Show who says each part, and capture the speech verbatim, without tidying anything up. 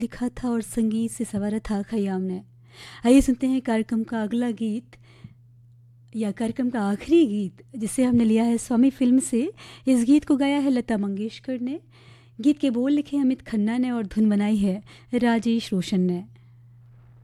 Speaker 1: लिखा था और संगीत से संवारा था खयाम ने। आइए सुनते हैं कार्यक्रम का अगला गीत या कार्यक्रम का आखिरी गीत, जिसे हमने लिया है स्वामी फिल्म से। इस गीत को गाया है लता मंगेशकर ने। गीत के बोल लिखे अमित खन्ना ने और धुन बनाई है राजेश रोशन ने।